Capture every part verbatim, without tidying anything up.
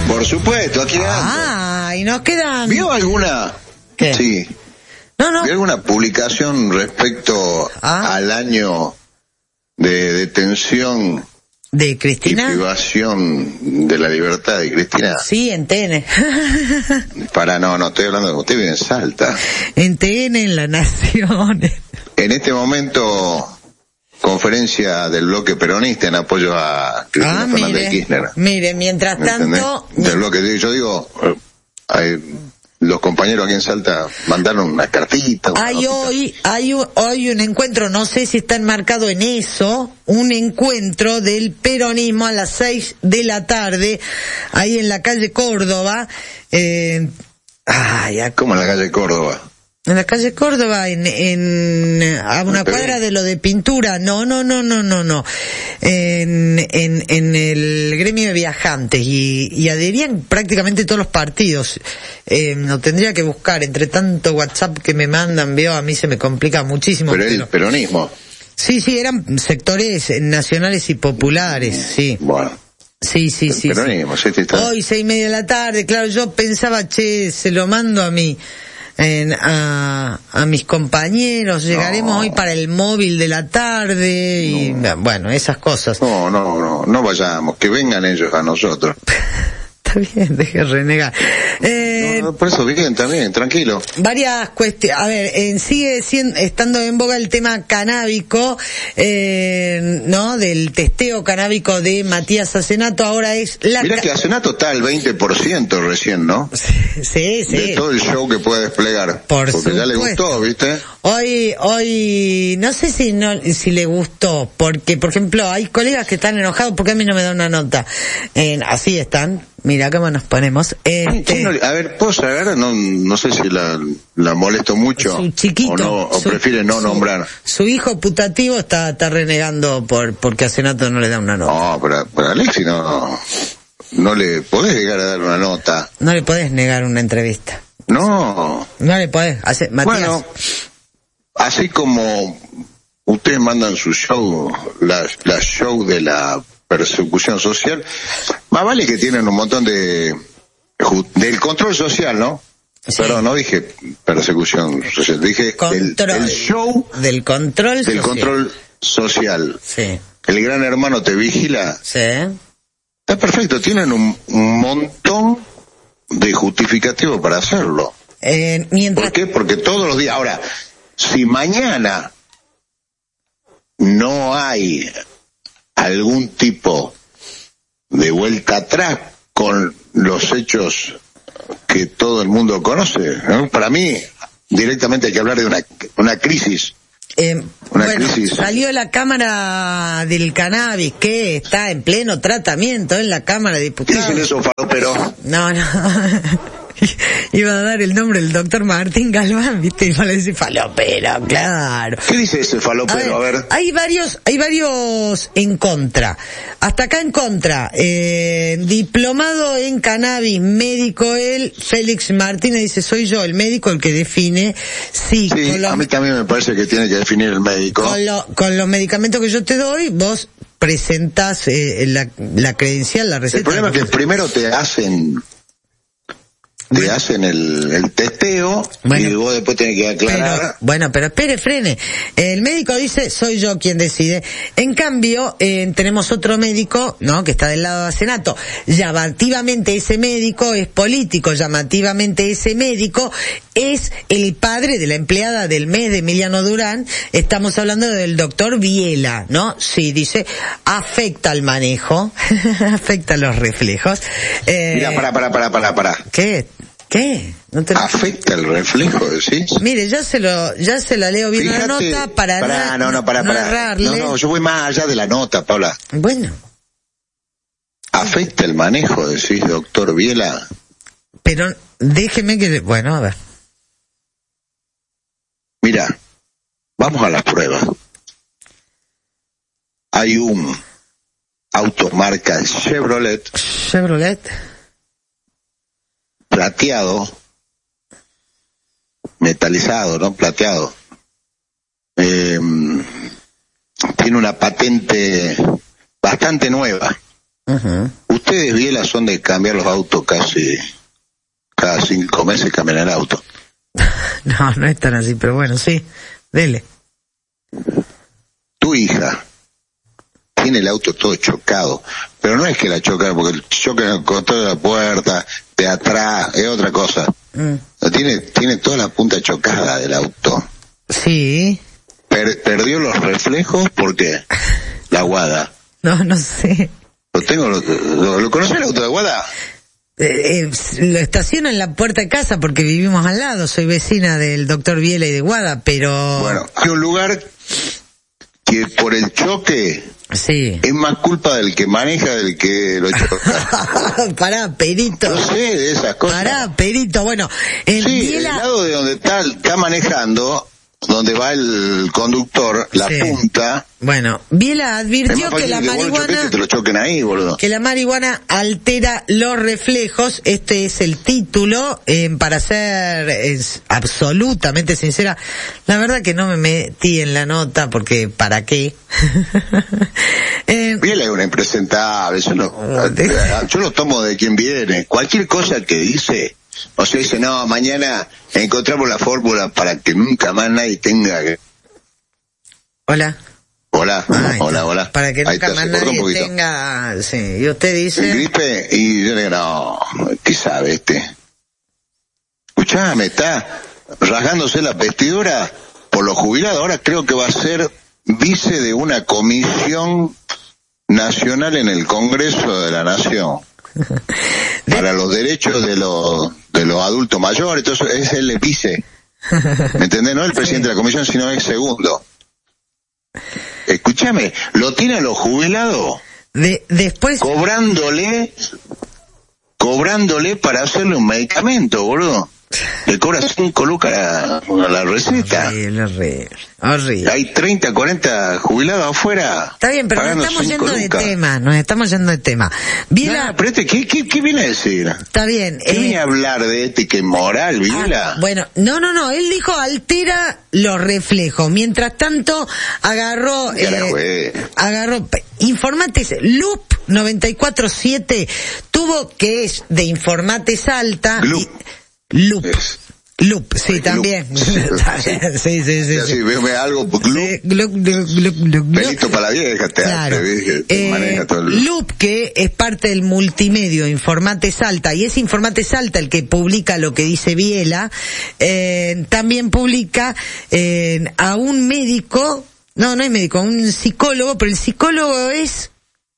Por supuesto, aquí ando. Ah, y nos quedan... ¿Vio alguna? ¿Qué? Sí. No, no. ¿Vio alguna publicación respecto Ah. al año de detención ¿De y Cristina? privación de la libertad de Cristina? Sí, en T N. Para, no, no, estoy hablando de usted vive en Salta. En T N, en La Nación. En este momento, conferencia del bloque peronista en apoyo a Cristina Ah, Fernández mire, de Kirchner. mire, mientras ¿Me entendés? tanto... Del bloque, yo digo, eh, hay- los compañeros aquí en Salta mandaron una cartita. Una Hay notita. hoy, hay un, hoy un encuentro, no sé si está enmarcado en eso, un encuentro del peronismo a las seis de la tarde, ahí en la calle Córdoba, eh, ay, ac- ¿Cómo en la calle Córdoba? en la calle Córdoba, en, en, a una Pero- cuadra de lo de pintura, no, no, no, no, no, no, en, en, en el gremio de viajantes, y, y adherían prácticamente todos los partidos. Eh, lo tendría que buscar, entre tanto WhatsApp que me mandan, veo, a mí se me complica muchísimo. Pero el pero- peronismo. Sí, sí, eran sectores nacionales y populares, sí. Bueno, Sí, sí, el sí. sí. peronismo, sí, sí, está. Hoy, seis y media de la tarde, claro, yo pensaba, che, se lo mando a mi, en, a, a mis compañeros, llegaremos No. hoy para el móvil de la tarde, y bueno, esas cosas. No, no, no, no vayamos, que vengan ellos a nosotros. Está bien, deje de renegar. Eh, No, no, por eso bien, también, tranquilo. Varias cuestiones. A ver, eh, sigue siendo, estando en boga el tema canábico, eh, ¿no? Del testeo canábico de Matías Asenato. Ahora es la... Mirá ca- que Asenato está al veinte por ciento recién, ¿no? Sí, sí. De todo el show que puede desplegar. Por Porque ya le supuesto. gustó, ¿viste? Hoy, hoy, no sé si no, si le gustó, porque, por ejemplo, hay colegas que están enojados porque a mí no me da una nota. Eh, así están. Mira cómo nos ponemos. Este, Sí, no, a ver, ¿puedo saber? No, no sé si la, la molesto mucho. Su chiquito, O, no, o su- prefiere no su- nombrar. Su hijo putativo está, está renegando por, porque a Senato no le da una nota. No, pero, pero a Alexi no, no le podés llegar a dar una nota. No le podés negar una entrevista. No. No le podés hacer, Matías. Bueno, así como ustedes mandan su show, la, la show de la persecución social, más vale que tienen un montón de ju- del control social, ¿no? Sí. Perdón, no dije persecución social, dije del, Control. del show Del control del social. control social. Sí, El gran hermano te vigila. sí. Está perfecto, tienen un, un montón de justificativo para hacerlo. Eh, mientras... ¿Por qué? Porque todos los días. Ahora, si mañana no hay algún tipo de vuelta atrás con los hechos que todo el mundo conoce, ¿no? Para mí, directamente hay que hablar de una, una crisis. Eh, Una bueno, crisis. salió la Cámara del Cannabis, que está en pleno tratamiento en la Cámara de ¿Qué Diputados. dicen eso, Falopero? No, no. Iba a dar el nombre del doctor Martín Galván, ¿viste? Iba a decir falopero, claro. ¿Qué dice ese A falopero? A ver, ver. hay varios, hay varios en contra. Hasta acá en contra. Eh, diplomado en cannabis, médico él, Félix Martínez dice, soy yo el médico el que define si Sí, con, los, a mí también me parece que tiene que definir el médico. con, lo- con los medicamentos que yo te doy, vos presentás eh, la, la credencial, la receta. El problema es que primero te hacen te hacen el, el testeo Bueno. y vos después tenés que aclarar. Pero, bueno, pero espere, frene. El médico dice, soy yo quien decide. En cambio, eh, tenemos otro médico, ¿no?, que está del lado de Senato. Llamativamente ese médico es político, llamativamente ese médico es el padre de la empleada del mes de Emiliano Durán. Estamos hablando del doctor Viela, ¿no? Sí, dice, afecta al manejo, afecta los reflejos. Eh, Mira, para, para, para, para, para. ¿Qué? ¿Qué? No te... Afecta el reflejo, ¿decís? Mire, ya se lo, ya se la leo bien la Fíjate, nota para pará, no, no, no, para, no para. errarle. No, no, yo voy más allá de la nota, Paula. Bueno, Afecta el manejo, decís, doctor Viela. pero déjeme que, bueno, a ver. Mira, vamos a las pruebas. Hay un auto marca Chevrolet Chevrolet, plateado, metalizado, ¿no? Plateado. Eh, tiene una patente bastante nueva. Uh-huh. Ustedes, Biela, son de cambiar los autos casi cada cinco meses cambian el auto. No, no es tan así, pero bueno, sí, dele. Tu hija tiene el auto todo chocado, pero no es que la choca porque choca en el costado de la puerta, de atrás, es otra cosa. Mm. Tiene, tiene toda la punta chocada del auto. Sí. Per, perdió los reflejos porque la Guada. No, no sé. Lo tengo, lo, lo, ¿lo conoces el auto de Guada? Eh, eh, lo estaciono en la puerta de casa porque vivimos al lado, soy vecina del doctor Biela y de Guada, pero... Bueno, hay un lugar que por el choque sí. es más culpa del que maneja del que lo choca. Pará, perito. No sé de esas cosas. Pará, perito, bueno... El sí, Biela... el lado de donde está, está manejando... donde va el conductor, la sí. punta. Bueno, Biela advirtió que la que marihuana te lo choquen ahí, boludo. que la marihuana altera los reflejos. Este es el título. Eh, para ser es, absolutamente sincera, la verdad que no me metí en la nota porque ¿para qué? eh, Biela es una impresentable. Yo, no, yo lo tomo de quien viene. Cualquier cosa que dice. O sea, dice, no, mañana encontramos la fórmula para que nunca más nadie tenga que... Hola. Hola, Ay, hola, hola. Para que nunca más nadie tenga... Sí, y usted dice... Gripe, y yo digo, no, ¿qué sabe este? Escuchame, está rasgándose la vestidura por los jubilados. Ahora creo que va a ser vice de una comisión nacional en el Congreso de la Nación. Para los derechos de los de los adultos mayores, entonces es el vice. ¿Me entendés? No el presidente sí. de la comisión, sino el segundo. Escúchame, lo tienen los jubilados de, después cobrándole cobrándole para hacerle un medicamento, boludo. Le cobra cinco lucas a la, la receta. Horrible, horrible, horrible. Hay treinta, cuarenta jubilados afuera. Está bien, pero nos estamos yendo lucas. de tema, nos estamos yendo de tema. Biela... No, pero este, ¿qué, qué, ¿qué viene a decir? Está bien. ¿Qué eh... viene a hablar de ética y moral, Biela? Ah, bueno, no, no, no, él dijo altera los reflejos. Mientras tanto, agarró... Eh, agarró... Informate, Loop noventa y cuatro siete tuvo que es de Informate Salta... Loop. Y, Loop, es. Loop, sí, Ay, también. Loop. Sí, sí, sí, sí. sí, veme algo, Loop. Sí, loop, loop, loop, loop. Pelito para la vieja, te, claro. te dije, te eh, maneja todo el... Loop, que es parte del multimedio Informate Salta, y es Informate Salta el que publica lo que dice Biela, eh, también publica eh, a un médico, no, no es médico, un psicólogo, pero el psicólogo es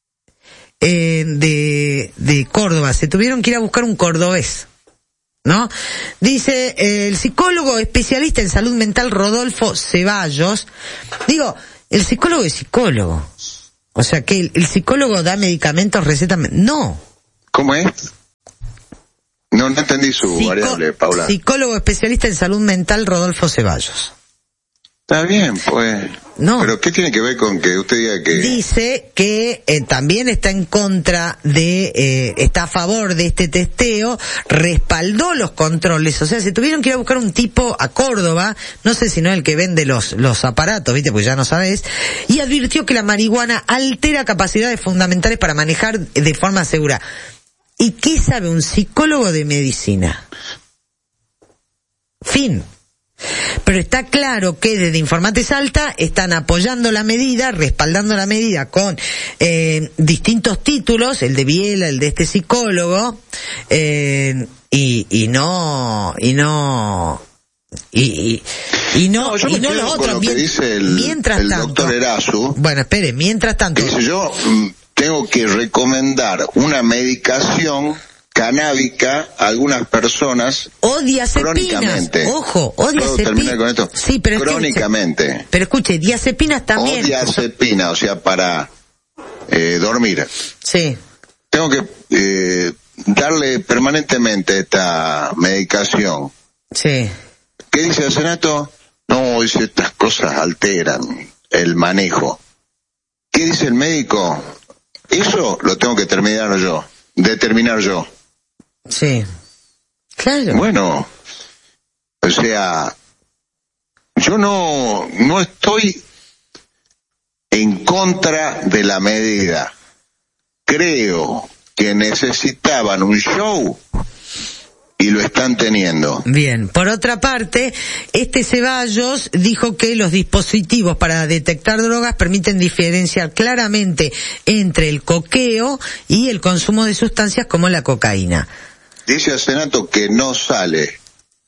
eh, de, de Córdoba, se tuvieron que ir a buscar un cordobés. ¿No? Dice eh, el psicólogo especialista en salud mental Rodolfo Ceballos. Digo, el psicólogo es psicólogo. O sea que el, el psicólogo da medicamentos, receta... No. ¿Cómo es? No, no entendí su Psico- variable, Paula. Psicólogo especialista en salud mental Rodolfo Ceballos. Está bien, pues. No. Pero ¿qué tiene que ver con que usted diga que...? Dice que eh, también está en contra de, eh, está a favor de este testeo, respaldó los controles, o sea, se tuvieron que ir a buscar un tipo a Córdoba, no sé si no el que vende los, los aparatos, viste, pues ya no sabes, y advirtió que la marihuana altera capacidades fundamentales para manejar de forma segura. ¿Y qué sabe un psicólogo de medicina? Fin. Pero está claro que desde Informate Salta están apoyando la medida, respaldando la medida con eh, distintos títulos, el de Biela, el de este psicólogo, eh, y, y no, y no, y, y, y no, no, y no los otros. Lo que dice el, mientras el tanto, doctor Erazu. Bueno, espere, mientras tanto. Dice, yo mm, tengo que recomendar una medicación canábica a algunas personas o diazepinas, ojo, o diazepinas. ¿Puedo terminar con esto? Sí, pero crónicamente. Es que, pero escuche, diazepinas también. O diazepina, o sea, para eh, dormir. Sí. Tengo que eh, darle permanentemente esta medicación. Sí. ¿Qué dice el Senato? No, dice, estas cosas alteran el manejo. ¿Qué dice el médico? Eso lo tengo que terminar yo, determinar yo. Sí, claro. Bueno, o sea, yo no, no estoy en contra de la medida. creo que necesitaban un show y lo están teniendo. Bien, por otra parte, este Ceballos dijo que los dispositivos para detectar drogas permiten diferenciar claramente entre el coqueo y el consumo de sustancias como la cocaína. Dice el Senato que no sale.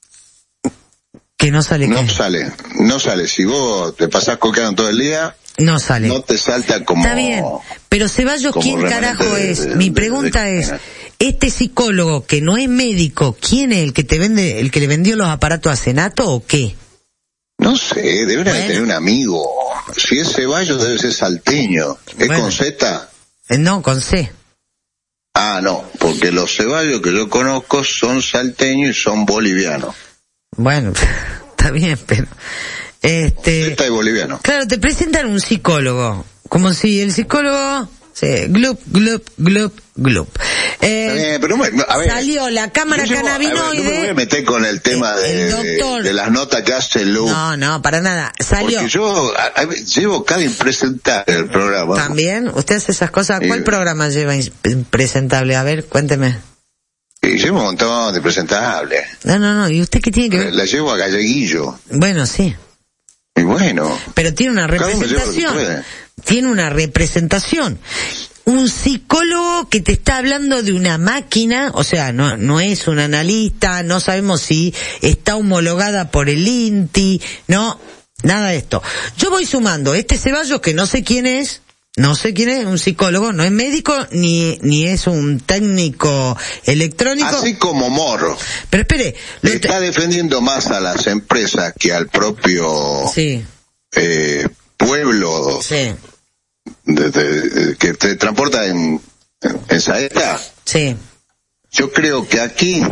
Que no sale No qué? sale, no sale. Si vos te pasás coqueando todo el día, no sale. No te salta como... Está bien, pero Ceballos, ¿quién carajo de, es? De, Mi de, pregunta de, de, de, es, este psicólogo que no es médico, ¿quién es el que te vende, el que le vendió los aparatos a Senato o qué? No sé, debe bueno. tener un amigo. Si es Ceballos debe ser salteño. ¿Es bueno. con Z? No, con C. Ah, no, porque los Ceballos que yo conozco son salteños y son bolivianos. Bueno, está bien, pero... Este... Está boliviano. Claro, te presentan un psicólogo, como si el psicólogo... Sí, glup, glup, glup, glup. Eh, Está bien, pero, a ver, salió la cámara yo, cannabinoide... A ver, no me voy a meter con el tema el, de, el doctor, de, de las notas que hace Lu. No, no, para nada. Salió. Porque yo a, a, llevo cada impresentable el programa. ¿También? ¿Usted hace esas cosas? ¿Cuál sí. programa lleva impresentable? A ver, cuénteme. Y llevo un montón de presentables. No, no, no. ¿Y usted qué tiene que ver? La, la llevo a Galleguillo. Bueno, sí. Y bueno. Pero tiene una representación. Tiene una representación. Un psicólogo que te está hablando de una máquina, o sea, no no es un analista, no sabemos si está homologada por el I N T I, no, nada de esto. Yo voy sumando este Ceballos, que no sé quién es, no sé quién es, un psicólogo, no es médico ni ni es un técnico electrónico. Así como Morro. Pero espere, lo está te... defendiendo más a las empresas que al propio sí. eh, pueblo sí. de, de, de, que te transporta en, en Saeta. Sí. Yo creo que aquí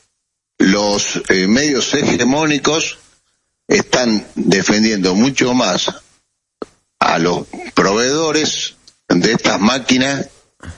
los eh, medios hegemónicos están defendiendo mucho más a los proveedores de estas máquinas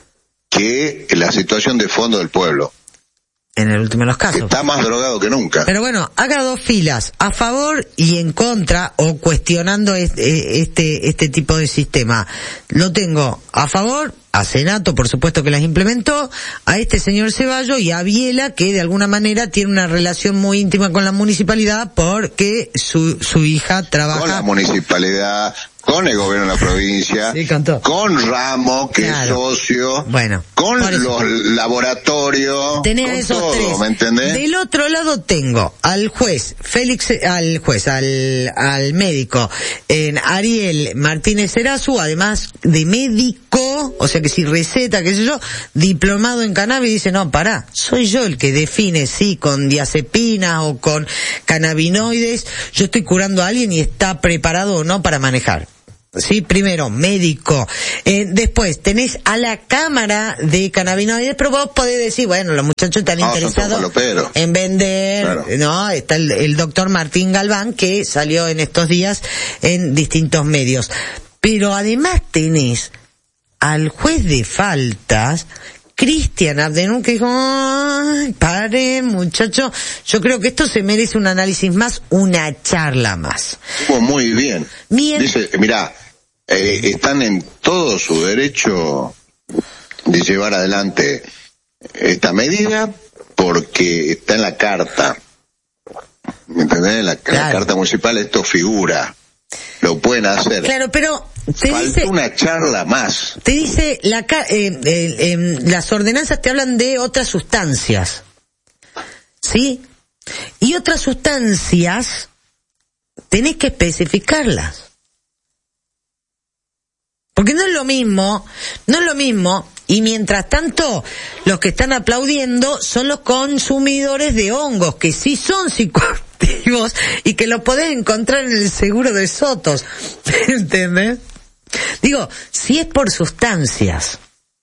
que la situación de fondo del pueblo. En el último de los casos. Está más drogado que nunca. Pero bueno, haga dos filas, a favor y en contra, o cuestionando este, este, este tipo de sistema. Lo tengo a favor, a Senato, por supuesto que las implementó, a este señor Ceballos y a Biela, que de alguna manera tiene una relación muy íntima con la municipalidad porque su, su hija trabaja... Con la municipalidad, con el gobierno de la provincia, sí, con, con Ramos, que claro. es socio, bueno, con los laboratorios, tenés con esos todo, tres. ¿me entendés? Del otro lado tengo al juez Félix, al juez, al, al médico, en Ariel Martínez Erazu, además de médico, o sea que si receta, qué sé yo, diplomado en cannabis, dice, no, pará, soy yo el que define si con diazepina o con cannabinoides yo estoy curando a alguien y está preparado o no para manejar. Sí, primero, médico. Eh, después, tenés a la cámara de cannabinoides, pero vos podés decir, bueno, los muchachos están no, interesados en vender, claro. ¿no? Está el, el doctor Martín Galván, que salió en estos días en distintos medios. Pero además tenés al juez de faltas, Cristian Abdenur, que dijo, ay, pare, muchacho, yo creo que esto se merece un análisis más, una charla más. Estuvo muy bien. bien. Dice, mirá, eh, están en todo su derecho de llevar adelante esta medida porque está en la carta. ¿Me entendés? En la, claro. la carta municipal esto figura. Lo pueden hacer. Claro, pero te Falta dice una charla más. Te dice la eh, eh, eh, las ordenanzas te hablan de otras sustancias, ¿sí? Y otras sustancias tenés que especificarlas, porque no es lo mismo, no es lo mismo. Y mientras tanto, los que están aplaudiendo son los consumidores de hongos, que sí son psicoactivos y que lo podés encontrar en el seguro de Sotos. ¿Entendés? Digo, si es por sustancias.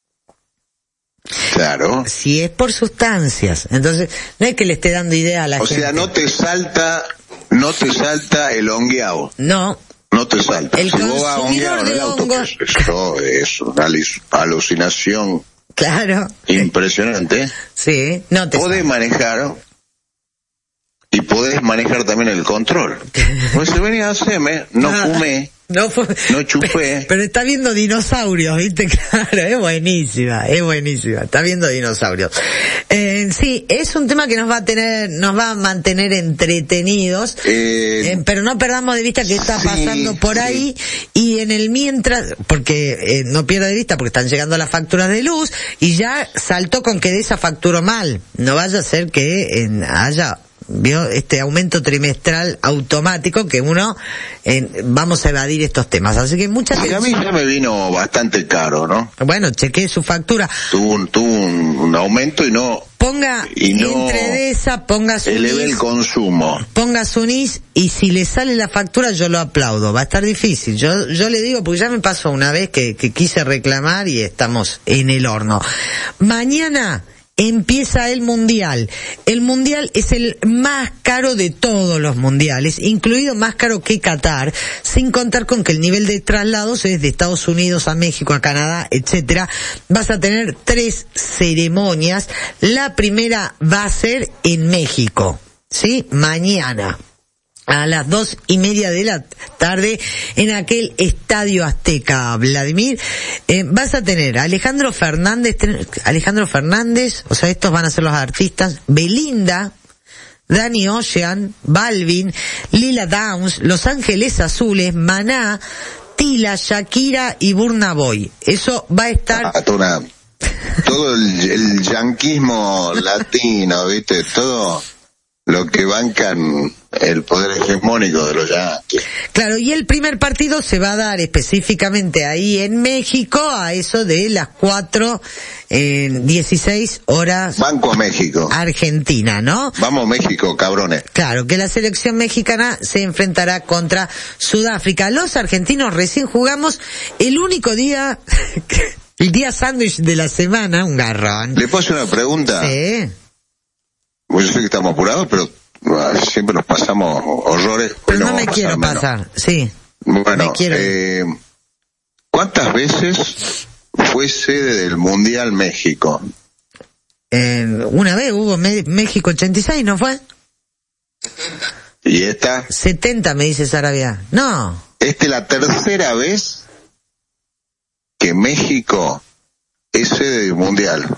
Claro. Si es por sustancias. Entonces, no es que le esté dando idea a la o gente. O sea, no te salta, no te salta el hongueado. No. No te salta. El si vos vas a honguear en el auto, que eso es una alucinación. Claro. Impresionante. Sí, no te podés salta. manejar y podés manejar también el control. Pues si venía a hacerme, no ah. fumé, No fue, no chupé. Pero, pero está viendo dinosaurios, ¿viste? Claro, es buenísima, es buenísima. Está viendo dinosaurios. Eh, sí, es un tema que nos va a tener, nos va a mantener entretenidos, eh, eh, pero no perdamos de vista que está sí, pasando por sí. ahí, y en el mientras, porque eh, no pierda de vista porque están llegando las facturas de luz, y ya saltó con que de esa facturó mal. No vaya a ser que eh, haya vio este aumento trimestral automático que uno eh, vamos a evadir estos temas, así que muchas sí, a mí ya me vino bastante caro, ¿no? Bueno, chequeé su factura, tuvo un, tuvo un, un aumento y no ponga y no entre de esa, ponga su eleve N I S, el consumo, ponga su N I S, y si le sale la factura yo lo aplaudo. Va a estar difícil, yo yo le digo porque ya me pasó una vez que, que quise reclamar y estamos en el horno. Mañana empieza el mundial. El mundial es el más caro de todos los mundiales, incluido más caro que Qatar, sin contar con que el nivel de traslados es de Estados Unidos a México, a Canadá, etcétera. Vas a tener tres ceremonias. La primera va a ser en México, ¿sí? Mañana a las dos y media de la tarde en aquel Estadio Azteca, Vladimir. Eh, vas a tener a Alejandro Fernández, ten, Alejandro Fernández, o sea, estos van a ser los artistas, Belinda, Danny Ocean, Balvin, Lila Downs, Los Ángeles Azules, Maná, Tila, Shakira y Burna Boy. Eso va a estar... Ah, una, todo el, el yanquismo latino, ¿viste? Todo lo que bancan el poder hegemónico de los yanquis. Claro, y el primer partido se va a dar específicamente ahí en México a eso de las cuatro, eh, dieciséis horas. Banco a México. Argentina, ¿no? Vamos México, cabrones. Claro, que la selección mexicana se enfrentará contra Sudáfrica. Los argentinos recién jugamos el único día, el día sándwich de la semana, un garrón. ¿Le puedo hacer una pregunta? Sí. Pues yo sé que estamos apurados, pero siempre nos pasamos horrores. Pero no me quiero pasar, sí. Bueno, eh, ¿cuántas veces fue sede del Mundial México? Eh, una vez hubo Me- México ochenta y seis, ¿no fue? ¿Y esta? setenta, me dice Sarabia. No. Esta es la tercera vez que México es sede del Mundial.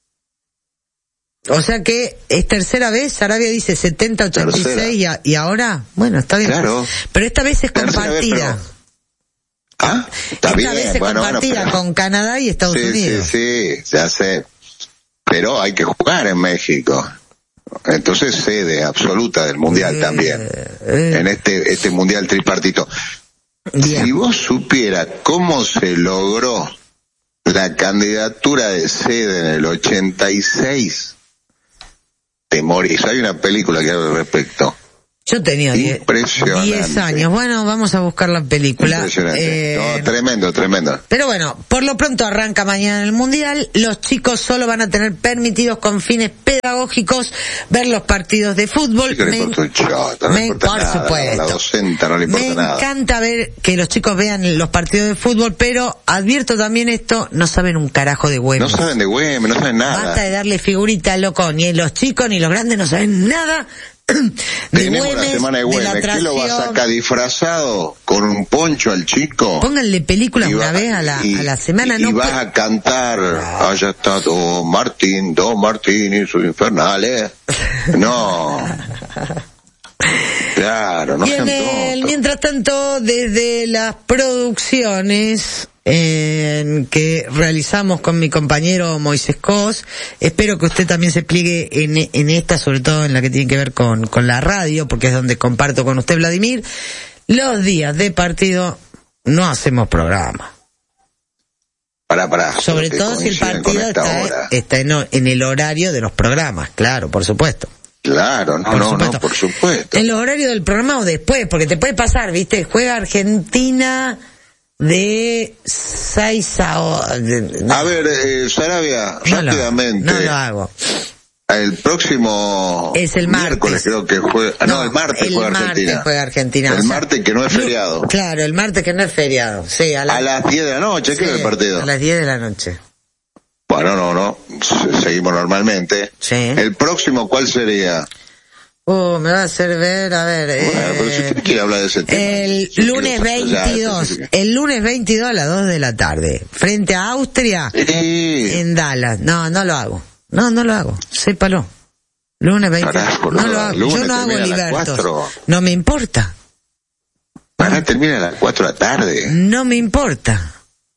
O sea que es tercera vez, Sarabia dice setenta, ochenta y seis y, a, y ahora, bueno, está bien. Claro. Pero esta vez es compartida. Vez, pero... Ah, está esta bien. vez es bueno, compartida bueno, pero... con Canadá y Estados sí, Unidos. Sí, sí, ya sé. Pero hay que jugar en México. Entonces sede absoluta del Mundial eh, también. Eh. En este, este Mundial tripartito. Bien. Si vos supieras cómo se logró la candidatura de sede en el ochenta y seis, te morís. Hay una película que habla al respecto. Yo tenía diez años. Bueno, vamos a buscar la película. Impresionante. Eh, no, tremendo, tremendo. Pero bueno, por lo pronto arranca mañana el Mundial. Los chicos solo van a tener permitidos con fines pedagógicos ver los partidos de fútbol. Sí, me, importa chato, no me, importa por nada, supuesto. La docenta no le importa me nada. Me encanta ver que los chicos vean los partidos de fútbol, pero advierto también esto, no saben un carajo de Güemes. No saben de Güemes, no saben nada. Basta de darle figurita, loco. Ni los chicos ni los grandes no saben nada. De Tenemos Güemes, la semana de Güemes. de ¿Qué lo vas a sacar disfrazado con un poncho al chico? Pónganle películas una vez a la, y, a la semana. Y, no y vas a cantar, allá está Don Martín, Don Martín y sus infernales. No. Claro, no sean tontos. Mientras tanto, desde las producciones eh, que realizamos con mi compañero Moisés Cos, espero que usted también se pliegue en, en esta, sobre todo en la que tiene que ver con, con la radio, porque es donde comparto con usted, Vladimir. Los días de partido no hacemos programa. Para, para. Sobre todo si el partido está, está en, en el horario de los programas, claro, por supuesto. Claro, no, por no, supuesto. no, por supuesto. En los horarios del programa o después, porque te puede pasar, ¿viste? Juega Argentina de seis a... De, no. A ver, eh, Sarabia, no rápidamente. Lo, no lo hago. El próximo es el martes. miércoles creo que juega... No, no el martes el juega martes Argentina. juega Argentina. El o sea, martes que no es feriado. Claro, el martes que no es feriado. Sí, a, la... a las diez de la noche, sí, ¿qué es el partido? A las diez de la noche. Bueno, no, no, seguimos normalmente. Sí. ¿El próximo cuál sería? Oh, me va a hacer ver, a ver. Bueno, eh, pero si usted quiere hablar de ese tema. El si lunes veintidós, el lunes veintidós a las dos de la tarde, frente a Austria, sí. en Dallas. No, no lo hago. No, no lo hago. Sépalo. Lunes veintidós. Carajo, no no, lo hago. lunes Yo no hago termina a las libertos. cuatro. No me importa. Para termina a las cuatro de la tarde. No me importa.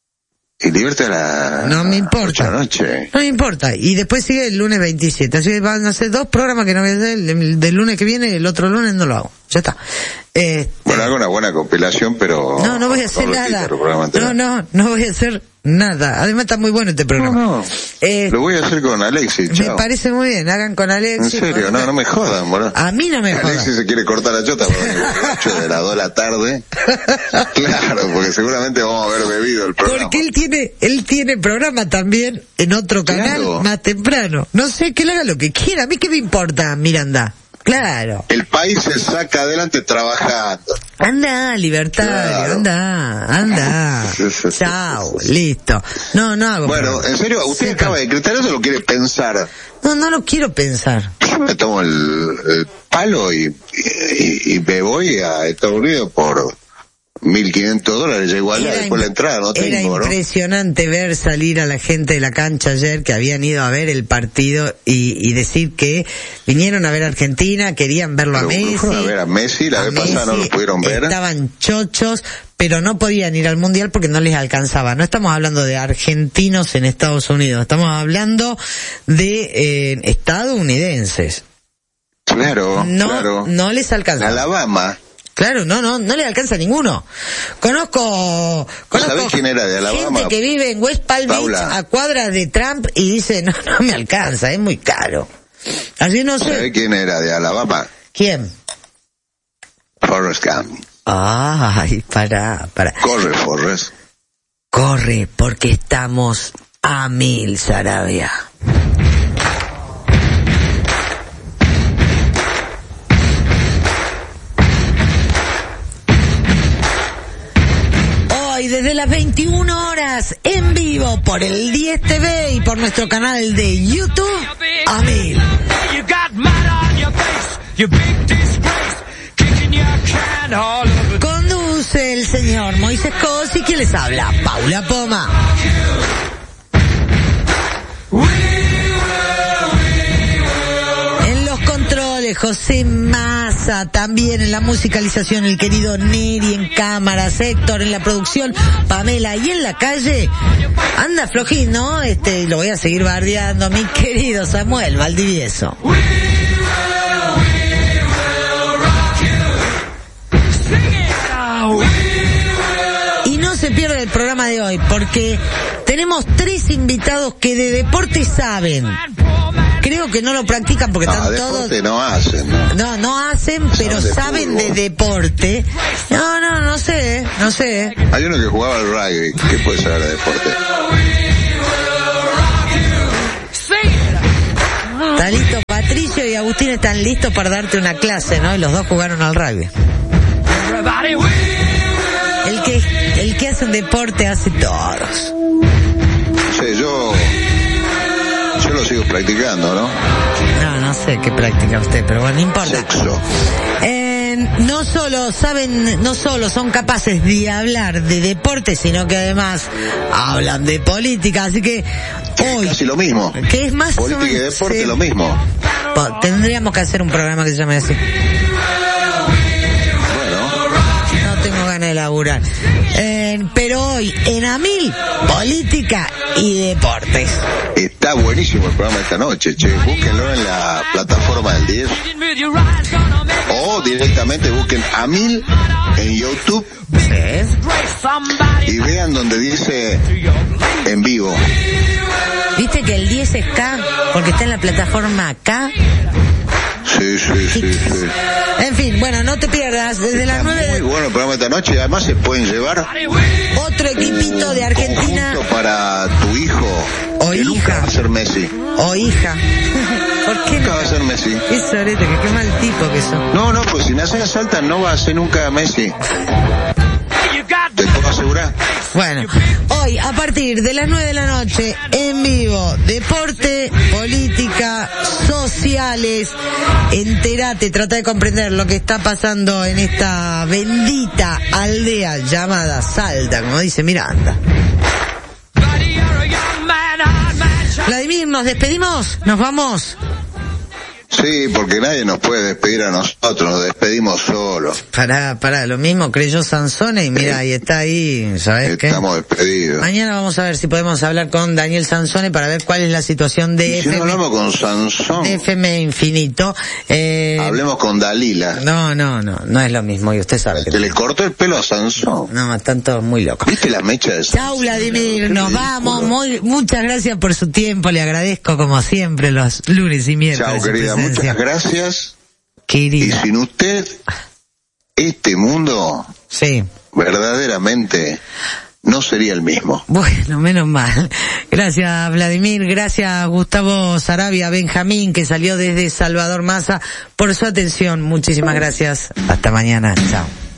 Y divierte a la... No me importa. ocho de la noche. No me importa. Y después sigue el lunes veintisiete. Así que van a ser dos programas que no voy a hacer. El del lunes que viene, el otro lunes no lo hago. Ya está. Este... Bueno, hago una buena compilación, pero... No, no voy a hacer no nada. No, no, no voy a hacer nada. Además está muy bueno este programa. No, no. Eh, lo voy a hacer con Alexis, chao. Me parece muy bien. Hagan con Alexis. En serio, con... no, no me jodan, boludo. A mí no me jodan. Alexis se quiere cortar la chota por el ocho de las dos de la tarde. Claro, porque seguramente vamos a haber bebido el programa. Porque él tiene, él tiene programa también en otro canal, claro, más temprano. No sé, que él haga lo que quiera. A mí qué me importa, Miranda. Claro. El país se saca adelante trabajando. Anda, libertario, claro. anda, anda. Chao, listo. No, no hago. Bueno, problema. En serio, ¿usted sí, acaba de decretar eso o lo quiere pensar? No, no lo quiero pensar. Yo me tomo el, el palo y, y, y me voy a Estados Unidos por mil quinientos dólares, igual después la entrada, no era tengo, impresionante, ¿no? Ver salir a la gente de la cancha ayer que habían ido a ver el partido y, y decir que vinieron a ver a Argentina, querían verlo a Messi. Fueron a ver a Messi, la vez pasada no lo pudieron ver. Estaban chochos, pero no podían ir al Mundial porque no les alcanzaba. No estamos hablando de argentinos en Estados Unidos, estamos hablando de eh, estadounidenses. Claro, no, claro. No les alcanza. Alabama. Claro, no, no, no le alcanza a ninguno. Conozco, conozco ¿Sabés quién era de Alabama? Gente que vive en West Palm Beach, Paula, a cuadras de Trump, y dice, no, no me alcanza, es muy caro. Así no sé. ¿Sabés quién era de Alabama? ¿Quién? Forrest Gump. Ay, pará, pará. Corre, Forrest. Corre, porque estamos a mil, Sarabia. Y desde las veintiuna horas en vivo por el diez T V y por nuestro canal de YouTube, a mil. Conduce el señor Moisés Cos y quien les habla, Paula Poma. José Massa, también en la musicalización el querido Neri, en cámaras, Héctor en la producción, Pamela, y en la calle anda flojín, ¿no? Este, lo voy a seguir bardeando, mi querido Samuel Valdivieso. Y no se pierde el programa de hoy, porque tenemos tres invitados que de deporte saben. Creo que no lo practican porque no, están todos... no hacen, ¿no? No, no hacen, pero de saben fútbol. De deporte. No, no, no sé, no sé. Hay uno que jugaba al rugby, ¿qué puede saber de deporte? Está listo, Patricio y Agustín están listos para darte una clase, ¿no? Y los dos jugaron al rugby. El que, el que hace deporte hace todos. Sí, yo... Yo lo sigo practicando, ¿no? No, no sé qué practica usted, pero bueno, no importa. Sexo. Eh, no solo saben, no solo son capaces de hablar de deporte, sino que además hablan de política, así que hoy... Casi lo mismo. Que es más política y deporte, sí, lo mismo. Tendríamos que hacer un programa que se llame así. Bueno. No tengo ganas de laburar. Eh, pero hoy, en Amil, política y deportes. Está buenísimo el programa de esta noche, che. Búsquenlo en la plataforma del diez. O directamente busquen Amil en YouTube. ¿Sí? Y vean donde dice en vivo. ¿Viste que el diez es K? Porque está en la plataforma K. Sí, sí, sí, sí. En fin, bueno, no te pierdas. Desde las nueve... Muy bueno el programa de esta noche. Además se pueden llevar... Otro equipito de Argentina. Para tu hijo. O que hija. Nunca va a ser Messi. O hija. ¿Por qué nunca no? va a ser Messi. Qué sorete, que qué mal tipo que sos. No, no, pues si nace Salta no va a ser nunca Messi. ¿Te puedo asegurar? Bueno, hoy a partir de las nueve de la noche, en vivo, deporte, política, social. sociales. Entérate, trata de comprender lo que está pasando en esta bendita aldea llamada Salta, como dice Miranda. Vladimir, ¿nos despedimos? ¿Nos vamos? Sí, porque nadie nos puede despedir a nosotros, nos despedimos solos. Pará, pará, lo mismo creyó Sansone y mira, ahí está ahí, ¿sabes qué? Estamos despedidos. Mañana vamos a ver si podemos hablar con Daniel Sansone para ver cuál es la situación de Si no hablamos con Sansón, de F M Infinito. Eh, hablemos con Dalila. No, no, no, no es lo mismo y usted sabe que Se le cortó el pelo a Sansón. no, están todos muy locos. ¿Viste la mecha de Sansón? Chau, Vladimir, Qué nos ridículo. vamos. Muy, muchas gracias por su tiempo, le agradezco como siempre los lunes y miércoles. Chao, su querida, presencia. muchas gracias. Querida. Y sin usted, este mundo Sí. verdaderamente no sería el mismo. Bueno, menos mal. Gracias, Vladimir. Gracias, Gustavo Sarabia, Benjamín, que salió desde Salvador Maza, por su atención. Muchísimas gracias. Hasta mañana. Chao.